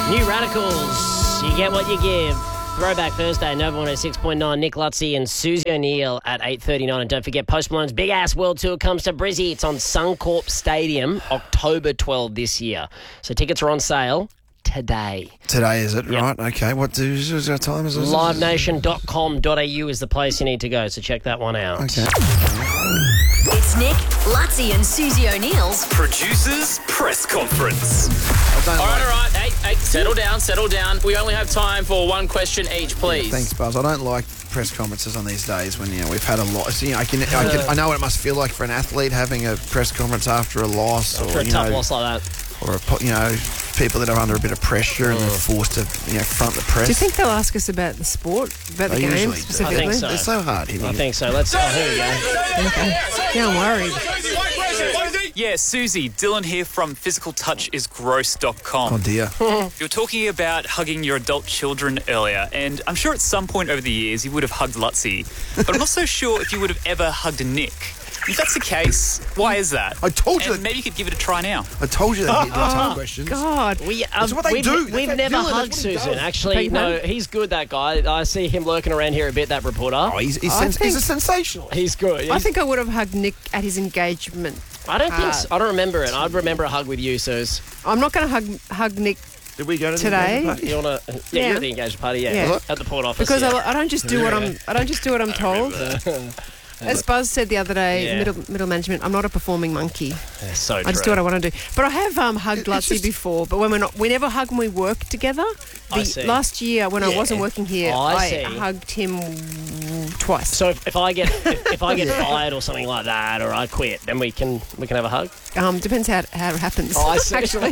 New Radicals, you get what you give. Throwback Thursday, Nova 106.9, Nick Lutzy and Susie O'Neill at 8:39. And don't forget, Post Malone's Big Ass World Tour comes to Brizzy. It's on Suncorp Stadium, October 12 this year. So tickets are on sale today. Today, is it? Yep. Right, okay. What time is it? Livenation.com.au is the place you need to go, so check that one out. Okay. It's Nick, Lutzy and Susie O'Neill's Producers Press Conference. All right. Hey, settle down. We only have time for one question each, please. Yeah, thanks, Buzz. I don't like press conferences on these days when we've had a loss. I know what it must feel like for an athlete having a press conference after a loss, or a tough loss like that, or people that are under a bit of pressure and they're forced to front the press. Do you think they'll ask us about the sport, about the game specifically? I think so. They're so hard hitting. I think so. Here we go. Okay. Yeah, I'm worried. Yeah, Susie, Dylan here from physicaltouchisgross.com. Oh dear. You were talking about hugging your adult children earlier, and I'm sure at some point over the years you would have hugged Lutzy, but I'm not so sure if you would have ever hugged Nick. If that's the case, why is that? I told you. And maybe you could give it a try now. I told you that. Tough questions. God. That's what they do. We've never hugged Susan. Actually, no, he's good, that guy. I see him lurking around here a bit, that reporter. Oh, he's a sensationalist. He's good. I think I would have hugged Nick at his engagement. I don't think so. I don't remember it. I'd remember a hug with you, Suze. I'm not going to hug Nick. Did we go to today? The engagement party? You want to? Yeah, you're at the engagement party. Yeah. At the port office. Because I don't just do what I'm told. As Buzz said the other day, middle management, I'm not a performing monkey. That's so true. I just do what I want to do. But I have hugged Lutzy before, but we never hug when we work together. Last year when I wasn't working here, I hugged him twice. So if I get fired or something like that, or I quit, then we can have a hug. Depends how it happens. Oh, I see. Actually,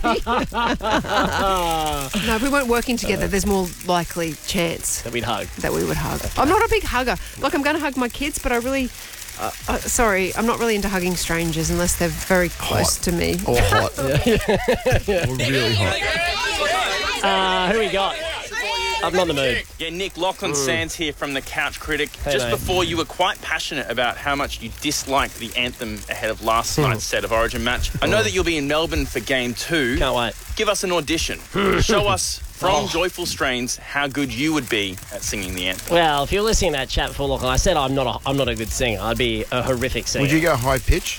no, if we weren't working together, there's more likely chance that we would hug. I'm not a big hugger. Like, I'm going to hug my kids, but I really. I'm not really into hugging strangers unless they're very close to me. Or hot. Or really hot. Who we got? I'm not in the mood. Yeah, Nick, Lachlan Sands here from the Couch Critic. Hey, Just mate. before, you were quite passionate about how much you disliked the anthem ahead of last night's State of Origin match. I know that you'll be in Melbourne for Game 2. Can't wait. Give us an audition. Show us from Joyful Strains how good you would be at singing the anthem. Well, if you're listening to that chat before, Lachlan, I said I'm not a good singer. I'd be a horrific singer. Would you go high pitch?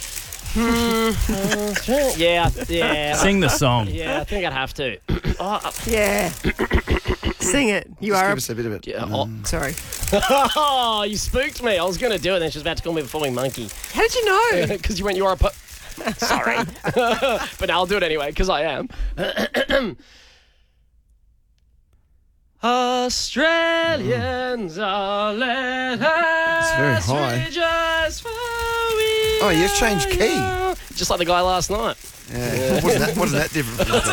Yeah. Sing the song. Yeah, I think I'd have to. Yeah. Sing it. Give us a bit of it. Yeah, Sorry. Oh, you spooked me. I was going to do it, and then she was about to call me a performing monkey. How did you know? Because you went, you are a Sorry. But now I'll do it anyway, because I am. Australians are let us very high. rejoice, for we Oh, you've changed key. just like the guy last night. Yeah. Wasn't that different from the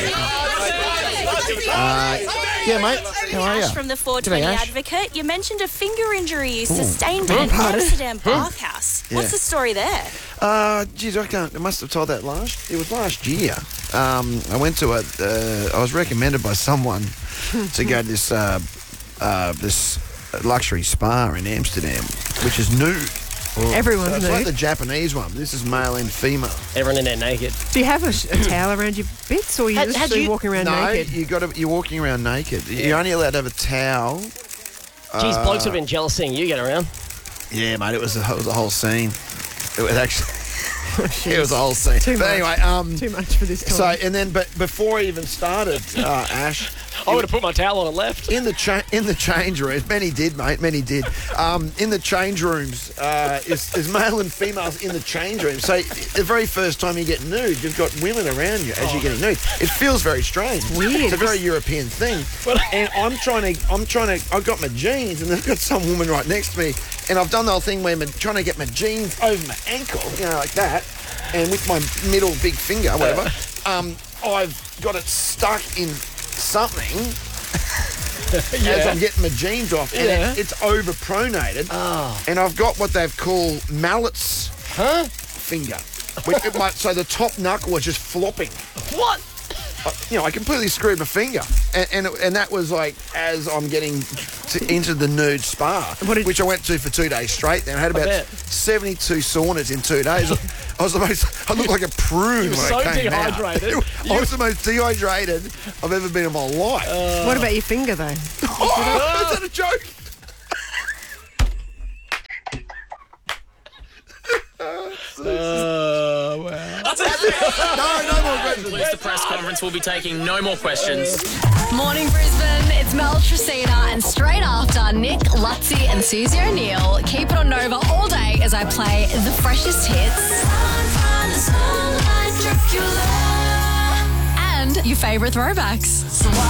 yeah, mate. How are you? Ash from the 420 G'day, Ash. Advocate. You mentioned a finger injury you sustained at an Amsterdam bathhouse. What's the story there? Geez, I must have told that It was last year. I went to I was recommended by someone to go to this luxury spa in Amsterdam, which is nude. Everyone's It's nude. like the Japanese one. This is male and female. Everyone in there naked. Do you have a towel around your bits, or you just walking around naked? You're walking around naked. You're only allowed to have a towel. Geez, blokes would have been jealous seeing you get around. Yeah, mate. It was a whole scene. It was actually. It was a whole scene. Too much. Anyway, Too much for this time. but before I even started, Ash, I would have put my towel on and left. in the change rooms, many did, mate. Many did. In the change rooms, is male and females in the change room. So the very first time you get nude, you've got women around you as you're getting nude. It feels very strange. Weird. It's a very European thing. And I've got my jeans, and there's got some woman right next to me, and I've done the whole thing where I'm trying to get my jeans over my ankle, like that, and with my middle big finger, whatever. I've got it stuck in something as I'm getting my jeans off, and it's overpronated, and I've got what they've called mallet's finger. So the top knuckle was just flopping. What? I completely screwed my finger, and that was like as I'm getting into the nude spa, which I went to for 2 days straight. Then I had about 72 saunas in 2 days. I looked like a prune when I came dehydrated. out. I was the most dehydrated I've ever been in my life. What about your finger, though? Is that a joke? Wow. No more questions. Concludes the press conference. We'll be taking no more questions. Morning Brisbane, it's Mel Tresina, and straight after Nick, Lutzi and Susie O'Neill. Keep it on Nova all day as I play the freshest hits. And your favourite throwbacks.